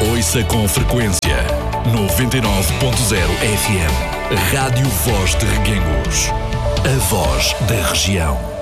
Ouça com frequência 99.0 FM. Rádio Voz de Reguengos. A voz da região.